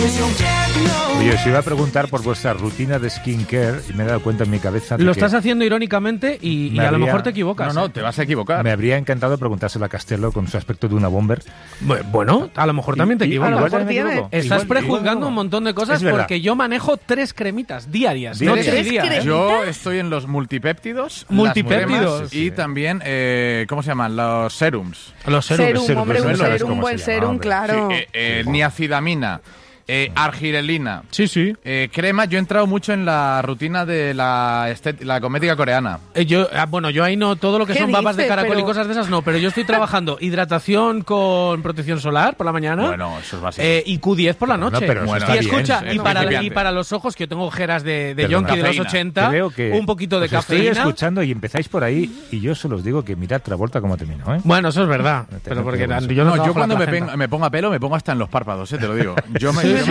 Oye, os iba a preguntar por vuestra rutina de skincare y me he dado cuenta en mi cabeza de Lo que estás haciendo irónicamente y a lo mejor te equivocas. No, te vas a equivocar. me habría encantado preguntárselo a Castello con su aspecto de una bomber. Bueno, a lo mejor también te equivocas. a lo mejor Igual también me tiene. equivoco. Estás Igual prejuzgando no. un montón de cosas Es verdad. porque yo manejo 3 cremitas diarias. ¿Diarias? Noche y día, ¿Tres ¿eh? Yo estoy en los multipéptidos. Multipéptidos. las cremas y también, ¿cómo se llaman? Los serums. Los serums. Serum, hombre, no un sabes serum, cómo un buen se llama, serum, hombre. claro. Niacidamina. Argirelina. Sí. Crema, yo he entrado mucho en la rutina de la cosmética coreana. Yo ahí no, todo lo que ¿Qué son babas de dices? caracol y Pero- cosas de esas no, pero yo estoy trabajando hidratación con protección solar por la mañana. Bueno, eso es básico. Y Q10 por la noche. pero eso Bueno, está y escucha, bien, y, sí, para, principiante. y para los ojos, que yo tengo ojeras de Perdona. yonki de los Cafeína. 80, Creo que un poquito de os estoy cafeína. escuchando y empezáis por ahí y yo solo os digo que mirad Travolta cómo terminó, ¿eh? Bueno, eso es verdad. No te- Pero no porque te digo yo no yo trabajo cuando la me, placenta. me pongo a pelo, me pongo hasta en los párpados, te lo digo. Yo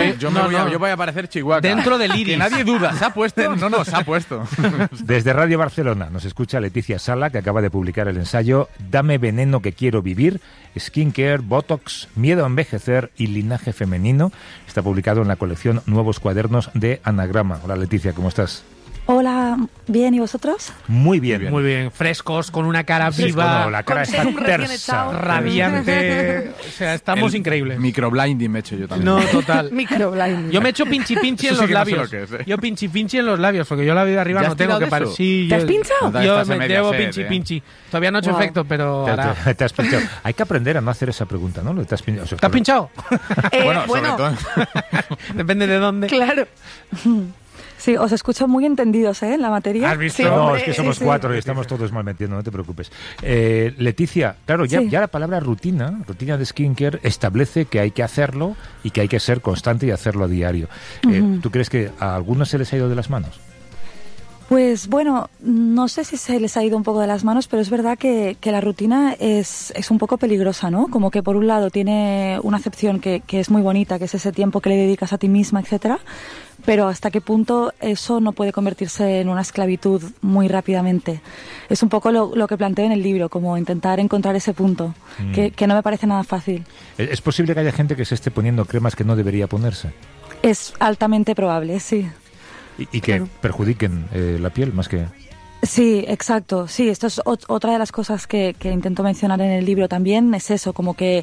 voy a parecer Chihuahua. Dentro del iris. Que nadie duda, ¿se ha puesto? No, se ha puesto. Desde Radio Barcelona nos escucha Leticia Sala, que acaba de publicar el ensayo Dame veneno que quiero vivir, skincare, botox, miedo a envejecer y linaje femenino. Está publicado en la colección Nuevos Cuadernos de Anagrama. Hola Leticia, ¿cómo estás? Hola, bien, ¿y vosotros? Muy bien. Muy bien, frescos, con una cara Fresco, viva, no, la cara Con está serum recién tersa. echado. radiante. O sea, estamos increíbles. Microblinding me he hecho yo también. No, total. Microblinding. Yo me echo pinchi en Eso sí los que no sé labios. lo que es, ¿eh? Yo pinchi en los labios, porque yo la vida de arriba ¿Ya no has tengo tirado que de parar. eso? Sí, ¿Te has pinchado? Yo Estás en me media llevo sed, pinchi. Todavía no he hecho Wow. efecto, pero ahora... Te has pinchado. Hay que aprender a no hacer esa pregunta, ¿no? ¿Te has pinchado? O sea, ¿Te has pinchado? Sobre todo. Depende de dónde. Claro. Sí, os escucho muy entendidos, ¿eh? En la materia. ¿Has visto? Sí, No, hombre, es que somos sí. 4 y estamos todos mal metiendo, no te preocupes. Leticia, claro, ya la palabra rutina de skincare establece que hay que hacerlo y que hay que ser constante y hacerlo a diario. ¿Tú crees que a algunos se les ha ido de las manos? Pues bueno, no sé si se les ha ido un poco de las manos, pero es verdad que la rutina es un poco peligrosa, ¿no? Como que por un lado tiene una acepción que es muy bonita, que es ese tiempo que le dedicas a ti misma, etcétera, pero hasta qué punto eso no puede convertirse en una esclavitud muy rápidamente. Es un poco lo que planteo en el libro, como intentar encontrar ese punto, que no me parece nada fácil. ¿Es posible que haya gente que se esté poniendo cremas que no debería ponerse? Es altamente probable, sí. Y que perjudiquen la piel más que... Sí, exacto. Sí, esto es otra de las cosas que intento mencionar en el libro también, es eso, como que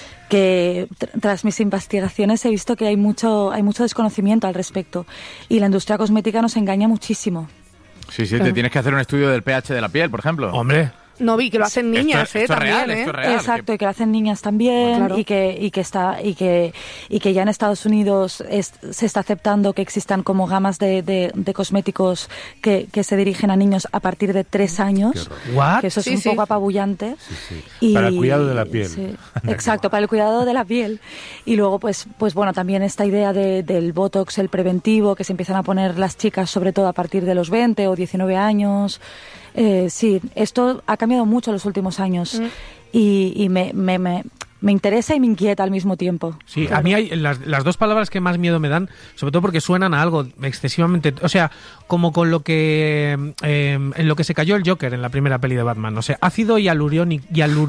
tras mis investigaciones he visto que hay mucho desconocimiento al respecto y la industria cosmética nos engaña muchísimo. Sí, te tienes que hacer un estudio del pH de la piel, por ejemplo. Hombre, No vi que lo hacen niñas, esto es también, real, esto es real. Exacto, y que lo hacen niñas también, Claro. y que ya en Estados Unidos se está aceptando que existan como gamas de cosméticos que se dirigen a niños a partir de 3 años. ¿what? Que eso es Sí, un sí. poco apabullante. Sí. Para el cuidado de la piel. Sí, exacto, para el cuidado de la piel. Y luego, pues bueno, también esta idea del Botox, el preventivo, que se empiezan a poner las chicas, sobre todo a partir de los 20 o 19 años. Sí, esto ha cambiado mucho en los últimos años y me interesa y me inquieta al mismo tiempo. Sí, a mí hay las dos palabras que más miedo me dan, sobre todo porque suenan a algo excesivamente... O sea, como con lo que... en lo que se cayó el Joker en la primera peli de Batman. O sea, ácido hialurónico.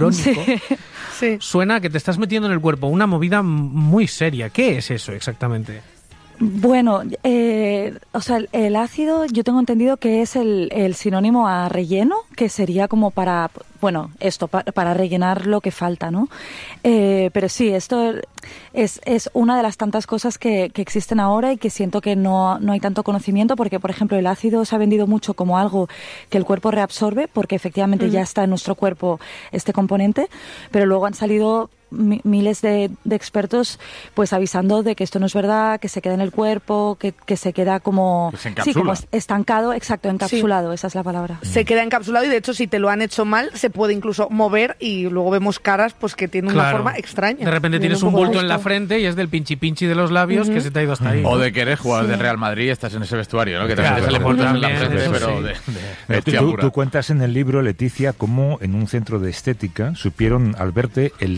Sí. Suena a que te estás metiendo en el cuerpo una movida muy seria. ¿Qué es eso exactamente? Bueno, o sea, el ácido yo tengo entendido que es el sinónimo a relleno, que sería como para, bueno, esto, para rellenar lo que falta, ¿no? Pero sí, esto es una de las tantas cosas que existen ahora y que siento que no hay tanto conocimiento porque, por ejemplo, el ácido se ha vendido mucho como algo que el cuerpo reabsorbe porque efectivamente ya está en nuestro cuerpo este componente, pero luego han salido miles de expertos pues avisando de que esto no es verdad, que se queda en el cuerpo, que se queda como, Que se encapsula. como estancado, exacto, encapsulado, esa es la palabra. Se queda encapsulado y de hecho si te lo han hecho mal se puede incluso mover y luego vemos caras pues que tienen una Claro. forma extraña. De repente Viene tienes un poco bulto de en la esto. frente y es del pinchi de los labios que se te ha ido hasta ahí. O ¿no? de que eres jugador del Real Madrid y estás en ese vestuario, ¿no? Que también Claro, te sale eso por en la también, frente, eso pero sí. de hostia Tú pura. cuentas en el libro, Leticia, cómo en un centro de estética supieron al verte el lado de la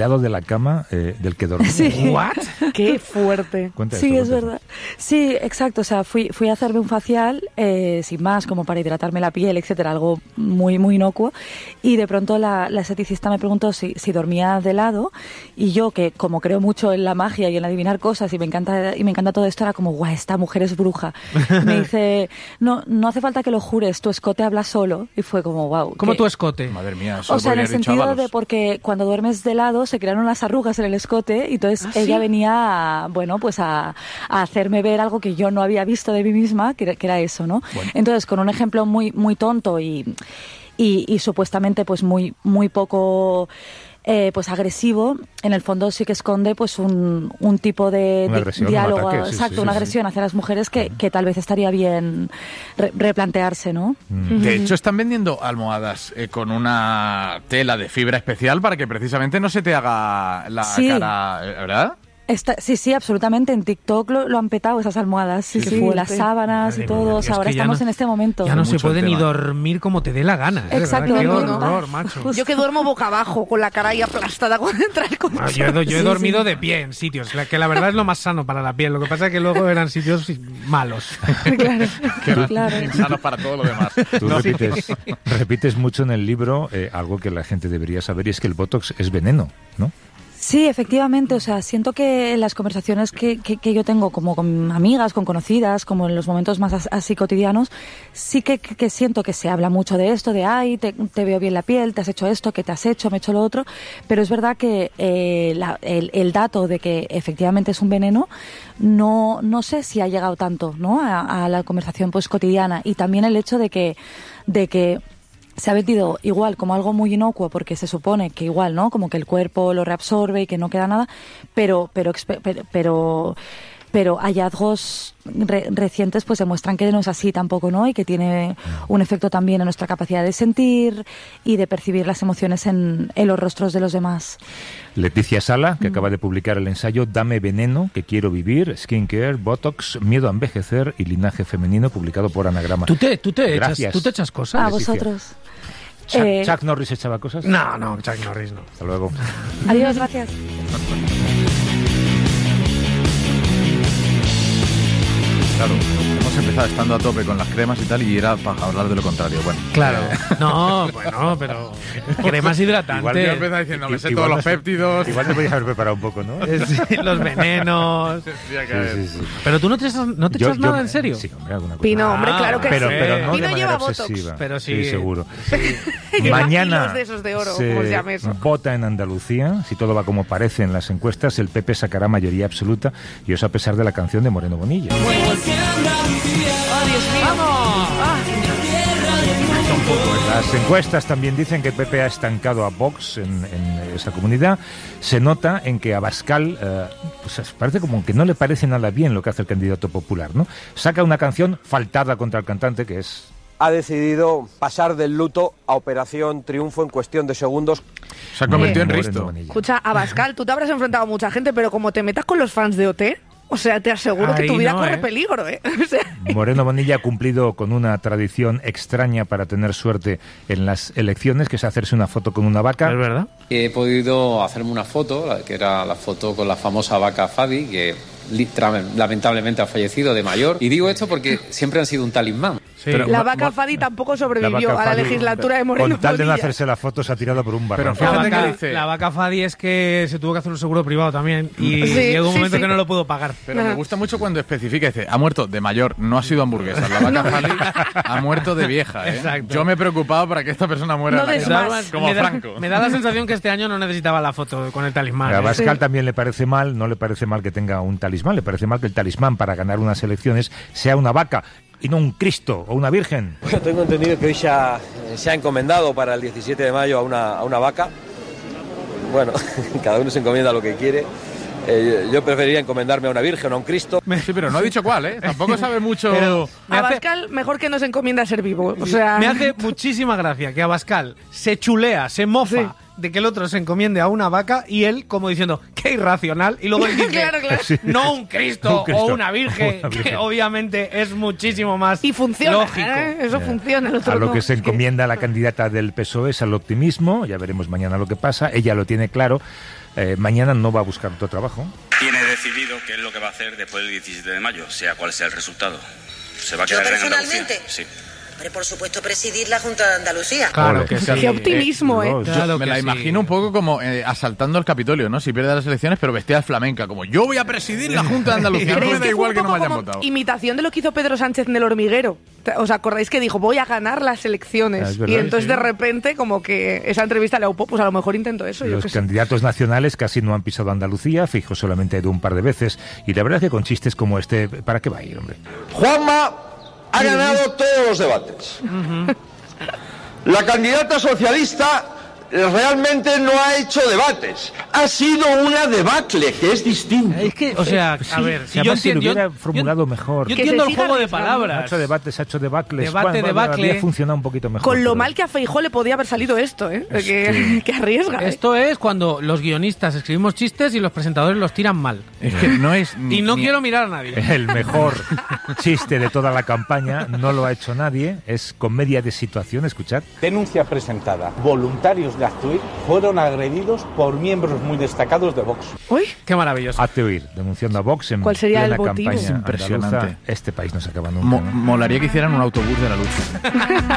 cama del que dormía. Sí. ¿What? Qué fuerte. Cuenta Sí, esto, es cuenta verdad. Sí, exacto. O sea, fui a hacerme un facial, sin más, como para hidratarme la piel, etcétera, algo muy, muy inocuo. Y de pronto la esteticista me preguntó si dormía de lado. Y yo, que como creo mucho en la magia y en adivinar cosas y me encanta todo esto, era como, guau, esta mujer es bruja. Me dice, no hace falta que lo jures, tu escote habla solo. Y fue como, wow. ¿Cómo tu escote? Madre mía, eso O sea, en el podría haber dicho sentido Ábalos. de porque cuando duermes de lado se crearon unas arrugas en el escote y entonces ella venía a hacerme ver algo que yo no había visto de mí misma, que era eso, ¿no? Bueno. Entonces, con un ejemplo muy, muy tonto y supuestamente pues muy, muy poco... pues agresivo, en el fondo sí que esconde pues un tipo de Una agresión, diálogo, un ataque, sí, exacto, sí, una sí. agresión hacia las mujeres que tal vez estaría bien replantearse, ¿no? De hecho, están vendiendo almohadas con una tela de fibra especial para que precisamente no se te haga la Sí. cara, ¿verdad? Sí, absolutamente. En TikTok lo han petado esas almohadas. Sí, Qué sí, fuerte. las sábanas Madre y todo. mía, O sea, es ahora que ya estamos no- en este momento. Ya no se Mucho puede el ni tema. dormir como te dé la gana. ¿eh? Exacto, Qué no, no. horror, macho. Yo que duermo boca abajo, con la cara ahí aplastada cuando entra el Ah, colchón. yo he dormido de pie en sitios, que la verdad es lo más sano para la piel. Lo que pasa es que luego eran sitios malos. Claro. Sanos para todo lo demás. Tú repites mucho en el libro algo que la gente debería saber, y es que el Botox es veneno, ¿no? Sí, efectivamente. O sea, siento que en las conversaciones que yo tengo como con amigas, con conocidas, como en los momentos más así cotidianos, sí que siento que se habla mucho de esto, de ay, te veo bien la piel, te has hecho esto, que te has hecho, me he hecho lo otro. Pero es verdad que el dato de que efectivamente es un veneno, no sé si ha llegado tanto, ¿no? a la conversación pues cotidiana. Y también el hecho de que se ha vendido igual como algo muy inocuo porque se supone que igual, ¿no? Como que el cuerpo lo reabsorbe y que no queda nada, pero hallazgos recientes pues demuestran que no es así tampoco, ¿no? Y que tiene un efecto también en nuestra capacidad de sentir y de percibir las emociones en los rostros de los demás. Leticia Sala, que acaba de publicar el ensayo Dame veneno, que quiero vivir, skincare, botox, miedo a envejecer y linaje femenino, publicado por Anagrama. ¿Tú te Gracias. echas cosas? A Leticia. vosotros. ¿Chuck Norris echaba cosas? No, Chuck Norris no. Hasta luego. Adiós, gracias. Claro, hemos empezado estando a tope con las cremas y tal, y era para hablar de lo contrario. Bueno, Claro. No, bueno, pero cremas hidratantes. Igual que empezado diciendo, me sé Igual todos los no sé. péptidos. Igual te podías haber preparado un poco, ¿no? Sí, los venenos. Sí, sí. Pero tú no te echas nada, ¿en serio? Sí, hombre, alguna cosa. Pino, hombre, claro que pero, sí. pero no Pino de lleva manera botox. obsesiva. Pero sí. seguro. Lleva Mañana kilos de esos de oro, se como se llame eso. vota en Andalucía. Si todo va como parece en las encuestas, el PP sacará mayoría absoluta, y eso a pesar de la canción de Moreno Bonilla. Las encuestas también dicen que el PP ha estancado a Vox en esa comunidad. Se nota en que Abascal pues parece como que no le parece nada bien lo que hace el candidato popular, ¿no? Saca una canción faltada contra el cantante, que es... Ha decidido pasar del luto a Operación Triunfo en cuestión de segundos. Se ha convertido en Moreno Risto. Bonilla. Escucha, Abascal, tú te habrás enfrentado a mucha gente, pero como te metas con los fans de OT, o sea, te aseguro que Ahí tu vida no, corre ¿eh? peligro, ¿eh? O sea, Moreno Bonilla ha cumplido con una tradición extraña para tener suerte en las elecciones, que es hacerse una foto con una vaca. ¿Es verdad? He podido hacerme una foto, que era la foto con la famosa vaca Fadi, que lamentablemente ha fallecido de mayor. Y digo esto porque siempre han sido un talismán. Sí. Pero- la vaca Fadi tampoco sobrevivió vaca a la Fadi, legislatura de Moreno Con tal de no Bonilla. hacerse la foto, se ha tirado por un barranco. Pero fíjate que vaca, dice- la vaca Fadi es que se tuvo que hacer un seguro privado también y Sí, llegó un sí, momento sí. que no lo pudo pagar. Pero me gusta mucho cuando especifica, dice, ha muerto de mayor, no ha sido hamburguesa. La vaca Fali ha muerto de vieja, ¿eh? Exacto. Yo me he preocupado para que esta persona muera No en la des cara, más. como me da, Franco. me da la sensación que este año no necesitaba la foto con el talismán. A ¿eh? Abascal también le parece mal, no le parece mal que tenga un talismán, le parece mal que el talismán para ganar unas elecciones sea una vaca y no un Cristo o una Virgen. Yo tengo entendido que hoy se ha encomendado para el 17 de mayo a una vaca. Bueno, cada uno se encomienda lo que quiere. Yo preferiría encomendarme a una Virgen o a un Cristo. Sí, pero no ha dicho cuál, ¿eh? Tampoco sabe mucho... Pero me hace, Abascal, mejor que nos encomienda a ser vivo. O sea, me hace muchísima gracia que Abascal se chulea, se mofa de que el otro se encomiende a una vaca y él como diciendo, qué irracional, y luego él dice, Claro. Sí. no un Cristo, Un Cristo o una virgen, o una virgen. que obviamente es muchísimo más Y funciona, lógico. Eso funciona. El otro A lo no. que se Es encomienda la candidata del PSOE es al optimismo. Ya veremos mañana lo que pasa. Ella lo tiene claro. Mañana no va a buscar otro trabajo. Tiene decidido qué es lo que va a hacer después del 17 de mayo, sea cual sea el resultado. ¿Se va a ¿Yo quedar en Andalucía? personalmente? Sí. Hombre, por supuesto, presidir la Junta de Andalucía. Claro Ole. que sí. Qué optimismo, Dios. Claro Me que la sí. imagino un poco como asaltando el Capitolio, ¿no? Si pierde las elecciones, pero vestida de flamenca, como yo voy a presidir la Junta de Andalucía. No ¿Crees me da que fue igual un que no me poco hayan como votado. imitación de lo que hizo Pedro Sánchez en El Hormiguero? ¿Os acordáis que dijo, voy a ganar las elecciones? Es verdad, y entonces sí. de repente, como que esa entrevista le aupó, pues a lo mejor intento eso. Yo Los qué sé. candidatos nacionales casi no han pisado Andalucía. Fijo solamente ha ido un par de veces. Y la verdad es que con chistes como este, ¿para qué va a ir, hombre? Juanma ha ganado todos los debates. La candidata socialista realmente no ha hecho debates. Ha sido una debacle, que es distinto. Es que, o sea, a Sí, ver, si además si lo hubiera formulado mejor. Yo Que entiendo se el siga juego de arriesgando. Ha palabras. hecho debates, ha hecho debacles. Debate, Bueno, debacle. habría funcionado un poquito mejor. Con lo pero- mal que a Feijóo le podía haber salido esto, ¿eh? Que arriesga. ¿eh? Esto es cuando los guionistas escribimos chistes y los presentadores los tiran mal. Es que no es... Y no quiero mirar a nadie. El mejor chiste de toda la campaña no lo ha hecho nadie. Es comedia de situación, escuchad. Denuncia presentada. Voluntarios de Aztuit fueron agredidos por miembros muy destacados de Vox. Uy, Qué maravilloso. Hazte oír, denunciando a Vox en ¿Cuál sería plena el motivo? campaña Es impresionante. andaluza. Este país no se acaba nunca, ¿no? Molaría que hicieran un autobús de la lucha.